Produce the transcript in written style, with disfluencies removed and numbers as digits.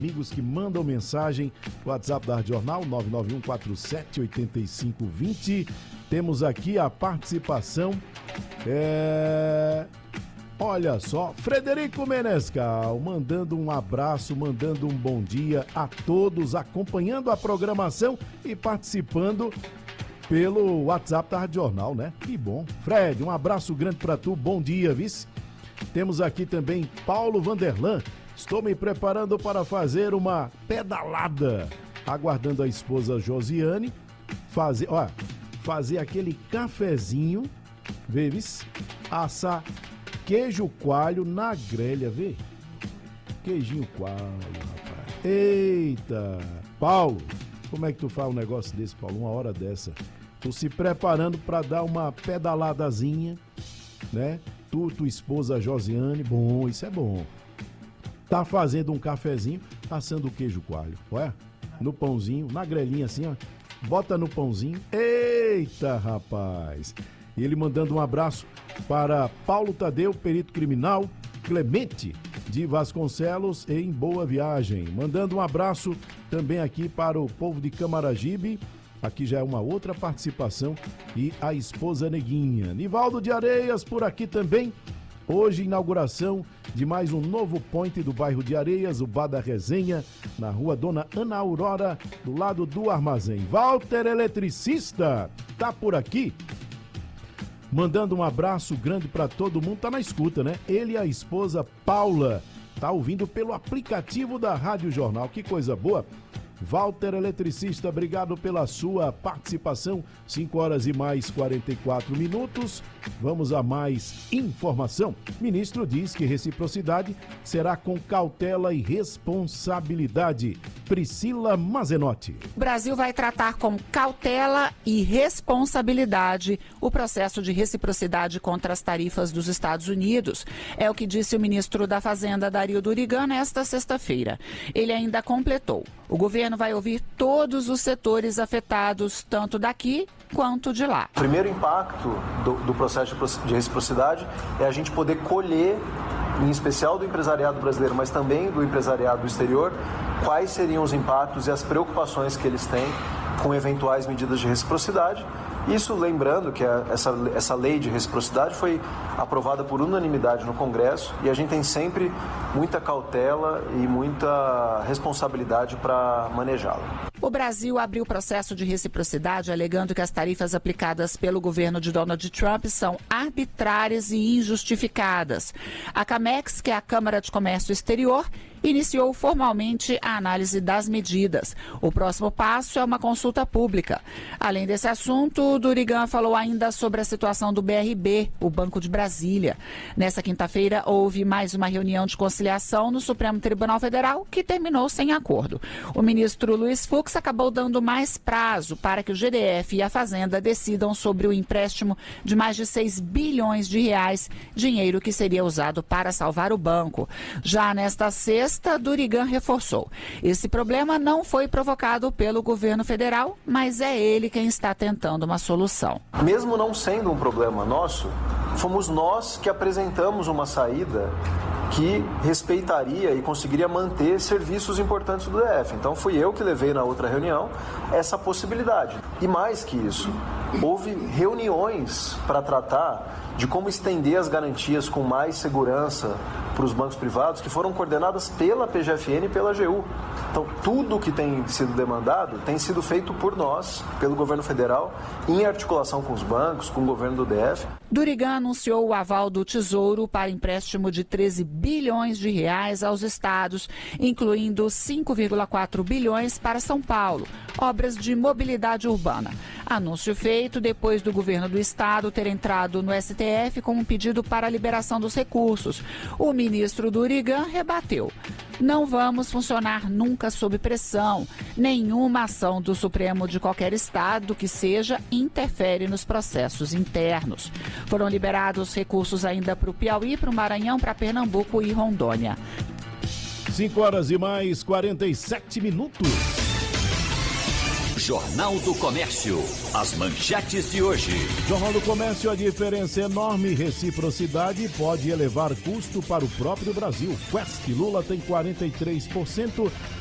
amigos que mandam mensagem, WhatsApp da Rádio Jornal, 991478520. Temos aqui a participação, olha só, Frederico Menescal, mandando um abraço, mandando um bom dia a todos, acompanhando a programação e participando pelo WhatsApp da Rádio Jornal, né? Que bom. Fred, um abraço grande pra tu, bom dia, vice. Temos aqui também Paulo Vanderlan. Estou me preparando para fazer uma pedalada, aguardando a esposa Josiane fazer aquele cafezinho, vê, assar queijo coalho na grelha, vê? Queijinho coalho, rapaz. Eita! Paulo, como é que tu faz um negócio desse, Paulo? Uma hora dessa. Tu se preparando para dar uma pedaladazinha, né? Tua esposa Josiane, bom, isso é bom. Tá fazendo um cafezinho, assando o queijo coalho, ué? No pãozinho, na grelhinha assim, ó. Bota no pãozinho. Eita, rapaz! E ele mandando um abraço para Paulo Tadeu, perito criminal, Clemente de Vasconcelos, em Boa Viagem. Mandando um abraço também aqui para o povo de Camaragibe. Aqui já é uma outra participação. E a esposa Neguinha. Nivaldo de Areias por aqui também. Hoje, inauguração de mais um novo point do bairro de Areias, o Bar da Resenha, na rua Dona Ana Aurora, do lado do armazém. Walter Eletricista, tá por aqui, mandando um abraço grande para todo mundo, tá na escuta, né? Ele e a esposa Paula, tá ouvindo pelo aplicativo da Rádio Jornal, que coisa boa. Walter Eletricista, obrigado pela sua participação. 5 horas e mais 44 minutos. Vamos a mais informação. Ministro diz que reciprocidade será com cautela e responsabilidade. Priscila Mazenotti. O Brasil vai tratar com cautela e responsabilidade o processo de reciprocidade contra as tarifas dos Estados Unidos. É o que disse o ministro da Fazenda, Dario Durigan, nesta sexta-feira. Ele ainda completou. O governo vai ouvir todos os setores afetados, tanto daqui quanto de lá. O primeiro impacto do processo de reciprocidade é a gente poder colher, em especial do empresariado brasileiro, mas também do empresariado do exterior, quais seriam os impactos e as preocupações que eles têm com eventuais medidas de reciprocidade. Isso lembrando que essa lei de reciprocidade foi aprovada por unanimidade no Congresso e a gente tem sempre muita cautela e muita responsabilidade para manejá-la. O Brasil abriu processo de reciprocidade alegando que as tarifas aplicadas pelo governo de Donald Trump são arbitrárias e injustificadas. A CAMEX, que é a Câmara de Comércio Exterior, iniciou formalmente a análise das medidas. O próximo passo é uma consulta pública. Além desse assunto, o Durigan falou ainda sobre a situação do BRB, o Banco de Brasília. Nessa quinta-feira, houve mais uma reunião de conciliação no Supremo Tribunal Federal, que terminou sem acordo. O ministro Luiz Fux acabou dando mais prazo para que o GDF e a Fazenda decidam sobre o empréstimo de mais de 6 bilhões de reais, dinheiro que seria usado para salvar o banco. Já nesta sexta, Durigan reforçou. Esse problema não foi provocado pelo governo federal, mas é ele quem está tentando uma solução. Mesmo não sendo um problema nosso, fomos nós que apresentamos uma saída que respeitaria e conseguiria manter serviços importantes do DF. Então fui eu que levei na outra reunião essa possibilidade. E mais que isso, houve reuniões para tratar de como estender as garantias com mais segurança para os bancos privados, que foram coordenadas pela PGFN e pela AGU. Então, tudo que tem sido demandado tem sido feito por nós, pelo governo federal, em articulação com os bancos, com o governo do DF. Durigan anunciou o aval do Tesouro para empréstimo de 13 bilhões de reais aos estados, incluindo 5,4 bilhões para São Paulo, obras de mobilidade urbana. Anúncio feito depois do governo do estado ter entrado no STF com um pedido para a liberação dos recursos. O ministro Durigan rebateu. Não vamos funcionar nunca sob pressão. Nenhuma ação do Supremo de qualquer estado que seja interfere nos processos internos. Foram liberados recursos ainda para o Piauí, para o Maranhão, para Pernambuco e Rondônia. 5 horas e mais 47 minutos. Jornal do Comércio. As manchetes de hoje. Jornal do Comércio, a diferença é enorme. Reciprocidade pode elevar custo para o próprio Brasil. Quest Lula tem 43%.